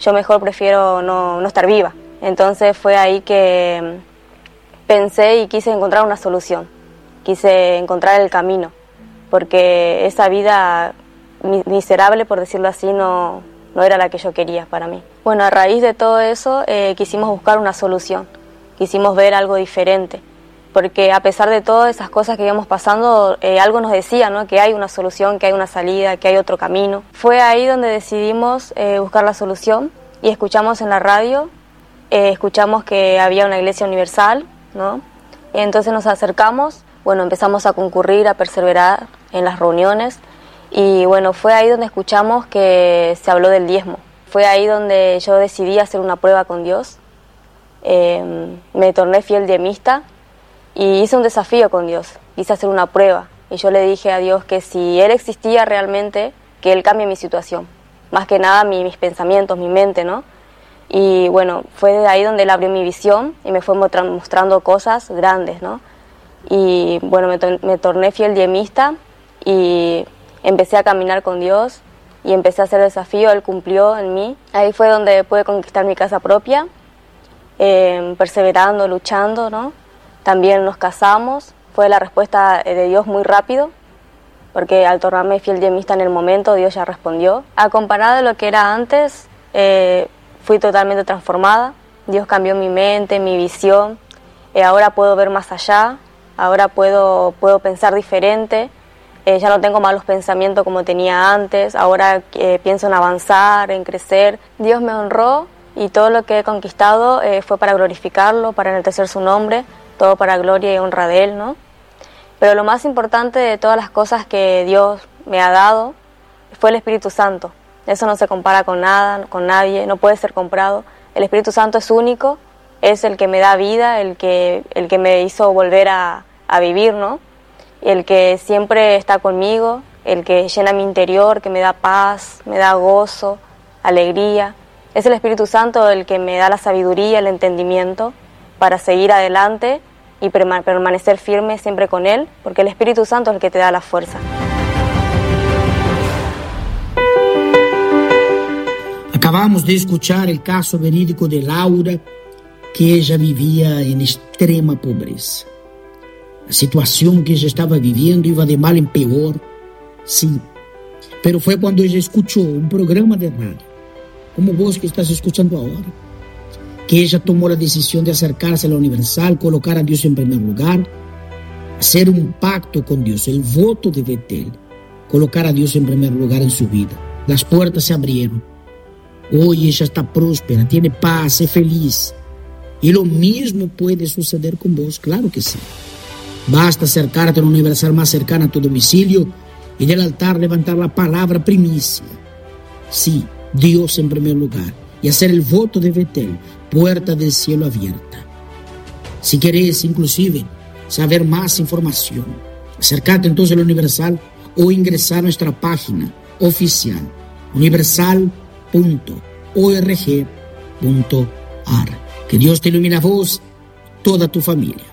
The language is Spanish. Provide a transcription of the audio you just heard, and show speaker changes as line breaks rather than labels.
yo mejor prefiero no estar viva. Entonces fue ahí que pensé y quise encontrar una solución, quise encontrar el camino, porque esa vida miserable, por decirlo así, no era la que yo quería para mí. Bueno, a raíz de todo eso quisimos buscar una solución, quisimos ver algo diferente, porque a pesar de todas esas cosas que íbamos pasando, algo nos decía, ¿no?, que hay una solución, que hay una salida, que hay otro camino. Fue ahí donde decidimos buscar la solución y escuchamos en la radio, escuchamos que había una iglesia universal, ¿no? Y entonces nos acercamos, bueno, empezamos a concurrir, a perseverar en las reuniones y bueno, fue ahí donde escuchamos que se habló del diezmo. Fue ahí donde yo decidí hacer una prueba con Dios, me torné fiel diezmista y hice un desafío con Dios, quise hacer una prueba y yo le dije a Dios que si Él existía realmente, que Él cambie mi situación, más que nada mis pensamientos, mi mente, ¿no? Y bueno, fue de ahí donde Él abrió mi visión y me fue mostrando cosas grandes, ¿no? Y bueno, me torné fiel diezmista y empecé a caminar con Dios y empecé a hacer el desafío, Él cumplió en mí. Ahí fue donde pude conquistar mi casa propia, perseverando, luchando, ¿no? También nos casamos, fue la respuesta de Dios muy rápido, porque al tornarme fiel diezmista en el momento, Dios ya respondió. A comparado de lo que era antes, fui totalmente transformada, Dios cambió mi mente, mi visión, ahora puedo ver más allá, ahora puedo pensar diferente, ya no tengo malos pensamientos como tenía antes, ahora pienso en avanzar, en crecer. Dios me honró y todo lo que he conquistado fue para glorificarlo, para enaltecer su nombre, todo para gloria y honra de Él, ¿no? Pero lo más importante de todas las cosas que Dios me ha dado fue el Espíritu Santo. Eso no se compara con nada, con nadie, no puede ser comprado. El Espíritu Santo es único, es el que me da vida, el que me hizo volver a vivir, ¿no? El que siempre está conmigo, el que llena mi interior, que me da paz, me da gozo, alegría. Es el Espíritu Santo el que me da la sabiduría, el entendimiento para seguir adelante y permanecer firme siempre con Él, porque el Espíritu Santo es el que te da la fuerza.
Acabamos de escuchar el caso verídico de Laura, que ella vivía en extrema pobreza. La situación que ella estaba viviendo iba de mal en peor, sí. Pero fue cuando ella escuchó un programa de radio, como vos que estás escuchando ahora, que ella tomó la decisión de acercarse a la Universal, colocar a Dios en primer lugar, hacer un pacto con Dios, el voto de Betel, colocar a Dios en primer lugar en su vida. Las puertas se abrieron. Hoy ella está próspera, tiene paz, es feliz. Y lo mismo puede suceder con vos, claro que sí. Basta acercarte a la Universal más cercana a tu domicilio y del altar levantar la palabra primicia. Sí, Dios en primer lugar. Y hacer el voto de Betel, puerta del cielo abierta. Si querés, inclusive, saber más información, acercate entonces a la Universal o ingresar a nuestra página oficial, universal.org.ar. Que Dios te ilumine a vos, toda tu familia.